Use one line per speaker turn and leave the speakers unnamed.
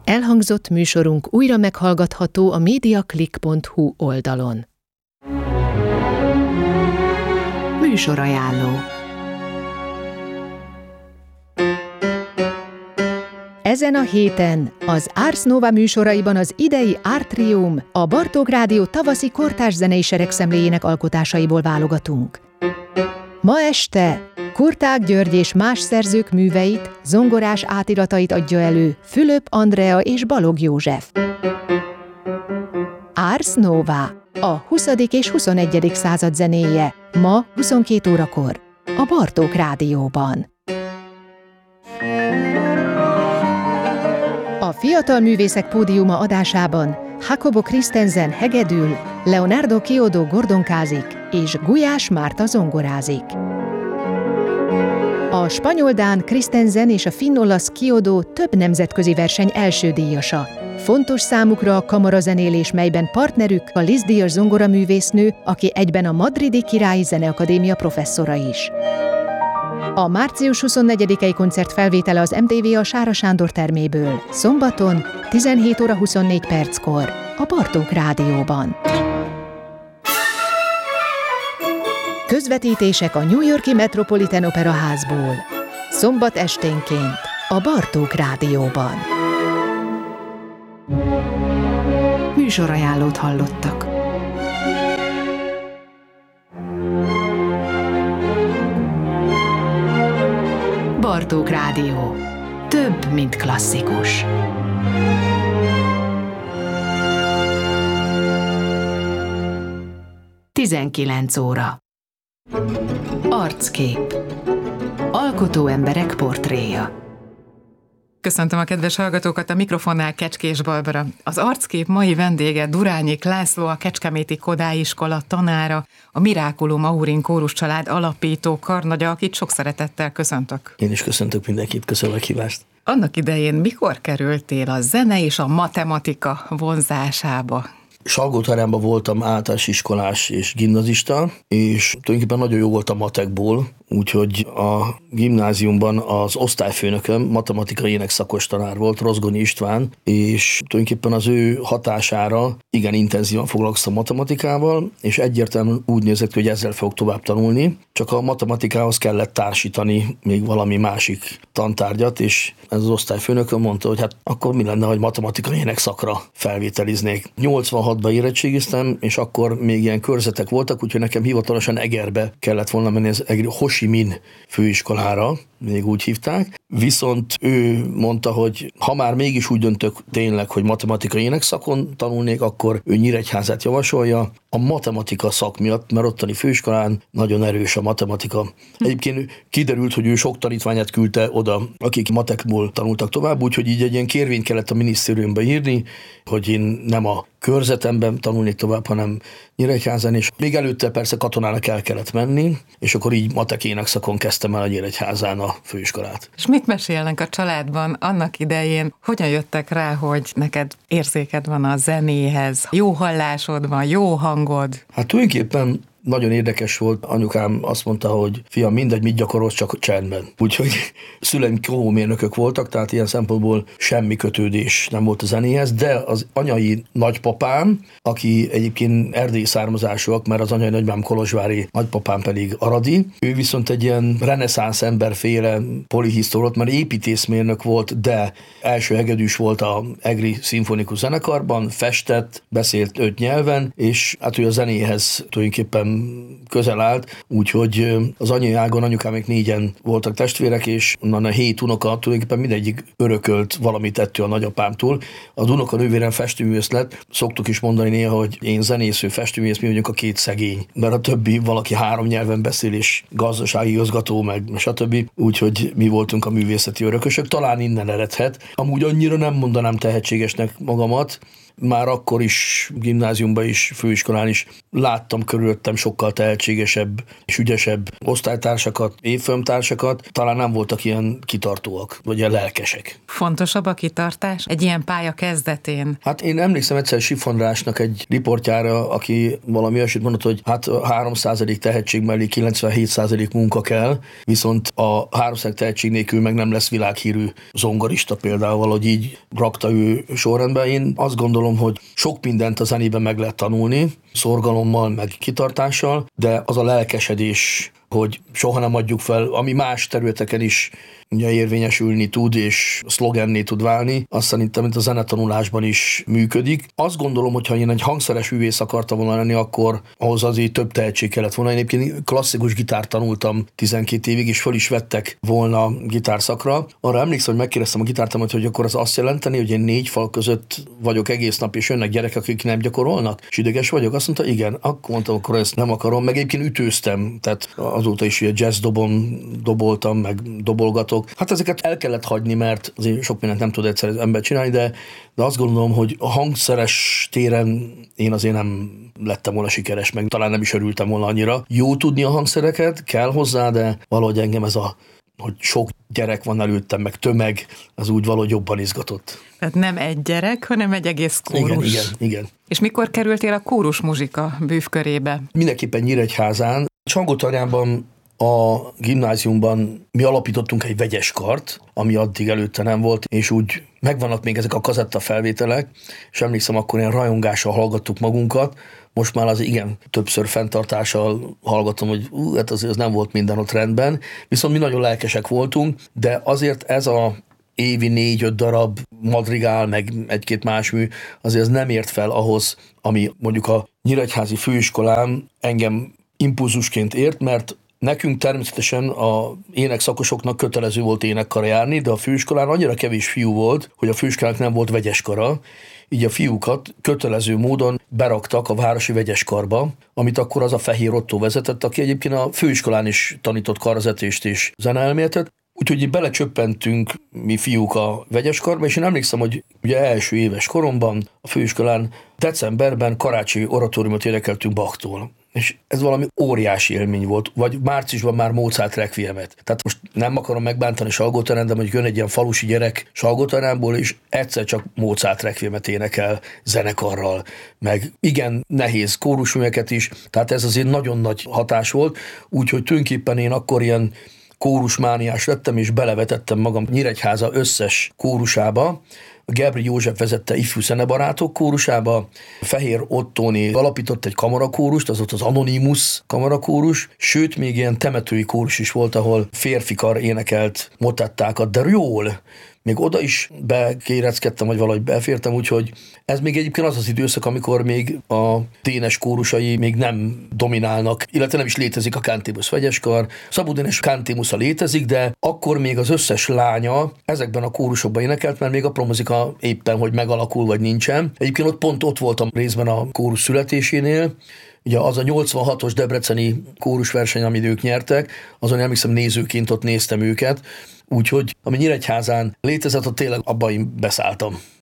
Elhangzott műsorunk újra meghallgatható a mediaclick.hu oldalon. Műsorajánló. Ezen a héten az Ars Nova műsoraiban az idei Artrium, a Bartók Rádió tavaszi kortárs zenei seregszemléjének alkotásaiból válogatunk. Ma este Kurták György és más szerzők műveit, zongorás átiratait adja elő Fülöp Andrea és Balogh József. Ars Nova, a 20. és 21. század zenéje, ma 22 órakor, a Bartók Rádióban. A Fiatal Művészek Pódiuma adásában Jacobo Christensen hegedül, Leonardo Chiodo gordonkázik és Gulyás Márta zongorázik. A spanyol-dán Christensen és a finn-olasz Chiodo több nemzetközi verseny első díjasa. Fontos számukra a kamarazenélés, melyben partnerük a Liszt-díjas zongoraművésznő, aki egyben a Madridi Királyi Zeneakadémia professzora is. A március 24-i koncert felvétele az MTV a Sára Sándor terméből, szombaton 17 óra 24 perckor, a Bartók Rádióban. Közvetítések a New York-i Metropolitan Opera Házból. Szombat esténként a Bartók Rádióban. Műsorajánlót hallottak. Bartók Rádió. Több, mint klasszikus. Tizenkilenc óra. Arckép. Alkotó emberek portréja.
Köszöntöm a kedves hallgatókat, a mikrofonnál Kecskés Barbara. Az Arckép mai vendége Durányik László, a Kecskeméti Kodály Iskola tanára, a Miraculum Aurin Kórus család alapító karnagya, akit sok szeretettel köszöntök.
Én is köszöntök mindenkit, köszönöm a hívást.
Annak idején mikor kerültél a zene és a matematika vonzásába?
Salgótarjánban voltam általános iskolás és gimnazista, és tulajdonképpen nagyon jó volt a matekból, úgyhogy a gimnáziumban az osztályfőnököm matematikai énekszakos tanár volt, Rozgonyi István, és tulajdonképpen az ő hatására igen intenzívan foglalkoztam matematikával, és egyértelműen úgy nézett ki, hogy ezzel fogok tovább tanulni, csak a matematikához kellett társítani még valami másik tantárgyat, és ez az osztályfőnököm mondta, hogy hát akkor mi lenne, hogy matematikai énekszakra felvételiznék. 86-ban érettségiztem, és akkor még ilyen körzetek voltak, úgyhogy nekem hivatalosan Egerbe kellett volna menni, az egri Ho Chi Minh főiskolára, még úgy hívták. Viszont ő mondta, hogy ha már mégis úgy döntök tényleg, hogy matematikai énekszakon tanulnék, akkor ő Nyíregyházát javasolja a matematika szak miatt, mert ottani főiskolán nagyon erős a matematika. Egyébként kiderült, hogy ő sok tanítványát küldte oda, akik matekból tanultak tovább, úgyhogy így egy ilyen kérvényt kellett a minisztériumba írni, hogy én nem a körzetemben tanulnék tovább, hanem Nyíregyházán, és még előtte persze katonának el kellett menni, és akkor így matek énekszakon kezdtem el a Nyíregyházán a főiskolát.
És mit mesélnek a családban annak idején? Hogyan jöttek rá, hogy neked érzéked van a zenéhez, jó hallásod van, jó hangod?
Hát tulajdonképpen nagyon érdekes volt, anyukám azt mondta, hogy fiam, mindegy, mit gyakorolsz, csak csendben. Úgyhogy szüleim kohómérnökök voltak, tehát ilyen szempontból semmi kötődés nem volt a zenéhez, de az anyai nagypapám, aki egyébként erdélyi származásúak, mert az anyai nagymám kolozsvári, nagypapám pedig aradi, ő viszont egy ilyen reneszánsz emberféle polihisztor, mert építészmérnök volt, de első hegedűs volt a egri szimfonikus zenekarban, festett, beszélt 5 nyelven, és hát ő a zenéhez tulajdonképpen közel állt, úgyhogy az anyai ágon anyukám még 4-en voltak testvérek, és onnan a 7 unoka tulajdonképpen mindegyik örökölt valamit ettől a nagyapámtól. Az unokanővérem festőművész lett, szoktuk is mondani néha, hogy én zenész, ő festőművész, mi vagyunk a 2 szegény, mert a többi valaki 3 nyelven beszél, és gazdasági igazgató, meg stb. Úgyhogy mi voltunk a művészeti örökösök, talán innen eredhet. Amúgy annyira nem mondanám tehetségesnek magamat, már akkor is, gimnáziumban is, főiskolán is láttam körülöttem sokkal tehetségesebb és ügyesebb osztálytársakat, évfolyamtársakat, talán nem voltak ilyen kitartóak, vagy ilyen lelkesek.
Fontosabb a kitartás egy ilyen pálya kezdetén?
Hát én emlékszem egyszer Sifondrásnak egy riportjára, aki valami olyasmit mondott, hogy hát 3% tehetség mellé 97% munka kell, viszont a 3% tehetség nélkül meg nem lesz világhírű zongorista például, valahogy így rakta ő sorrendben. Én azt gondolom, hogy sok mindent a zenében meg lehet tanulni, szorgalommal, meg kitartással, de az a lelkesedés, hogy soha nem adjuk fel, ami más területeken is ugye érvényesülni tud, és szlogenné tud válni, azt szerintem, mint a zenetanulásban is működik. Azt gondolom, hogy ha én egy hangszeres művész akartam volna lenni, akkor ahhoz azért több tehetség kellett volna. Én egyébként klasszikus gitárt tanultam 12 évig, és föl is vettek volna gitárszakra. Arra emlékszem, hogy megkérdeztem a gitártamat, hogy akkor az azt jelenteni, hogy én 4 fal között vagyok egész nap, és jönnek gyerekek, akik nem gyakorolnak, és ideges vagyok. Azt mondta, igen, akkor mondtam, akkor ezt nem akarom. Meg egyébként ütőztem, tehát azóta is jazz dobon doboltam, meg dobolgatok. Hát ezeket el kellett hagyni, mert azért sok mindent nem tud egyszer az ember csinálni, de azt gondolom, hogy a hangszeres téren én azért nem lettem volna sikeres, meg talán nem is örültem volna annyira. Jó tudni a hangszereket, kell hozzá, de valahogy engem ez hogy sok gyerek van előttem, meg tömeg, az úgy valahogy jobban izgatott.
Tehát nem egy gyerek, hanem egy egész kórus.
Igen.
És mikor kerültél a kórus muzsika bűvkörébe?
Mindenképpen Nyíregyházán. Csongótarjánban a gimnáziumban mi alapítottunk egy vegyes kart, ami addig előtte nem volt, és úgy megvannak még ezek a kazetta felvételek, és emlékszem, akkor ilyen rajongással hallgattuk magunkat, most már az igen többször fenntartással hallgatom, hogy hát azért az nem volt minden ott rendben, viszont mi nagyon lelkesek voltunk, de azért ez a évi 4-5 darab madrigál, meg 1-2 más mű, azért ez nem ért fel ahhoz, ami mondjuk a nyíregyházi főiskolán engem impulzusként ért, mert nekünk természetesen a énekszakosoknak kötelező volt énekkara járni, de a főiskolán annyira kevés fiú volt, hogy a főiskolának nem volt vegyeskara, így a fiúkat kötelező módon beraktak a városi vegyeskarba, amit akkor az a Fehér Ottó vezetett, aki egyébként a főiskolán is tanított karzetést és zeneelméletet. Úgyhogy így belecsöppentünk mi fiúk a vegyeskarba, és én emlékszem, hogy ugye első éves koromban a főiskolán decemberben karácsonyi oratóriumot énekeltünk Bachtól. És ez valami óriási élmény volt, vagy márciusban már Mozart requiemet. Tehát most nem akarom megbántani Salgótarján, de mondjuk jön egy ilyen falusi gyerek Salgótarjánból, és egyszer csak Mozart requiemet énekel zenekarral, meg igen nehéz kórusműveket is, tehát ez azért nagyon nagy hatás volt, úgyhogy tulajdonképpen én akkor ilyen kórusmániás lettem, és belevetettem magam Nyíregyháza összes kórusába. Gebri József vezette ifjú zenebarátok kórusába, Fehér Ottóné alapított egy kamarakórust, az ott az Anonymous kamarakórus, sőt, még ilyen temetői kórus is volt, ahol férfi kar énekelt motettákat, de jól. Még oda is bekéreckedtem, vagy valahogy befértem, úgyhogy ez még egyébként az az időszak, amikor még a ténes kórusai még nem dominálnak, illetve nem is létezik a Cantémus vegyeskar. Szabó Dénes Cantémusza létezik, de akkor még az összes lánya ezekben a kórusokban énekelt, mert még a promozika éppen, hogy megalakul, vagy nincsen. Egyébként ott voltam részben a kórus születésénél. Ugye az a 86-os debreceni kórusverseny, amit ők nyertek, azon emlékszem nézőként ott néztem őket, úgyhogy ami Nyíregyházán létezett, ott tényleg abban én beszálltam.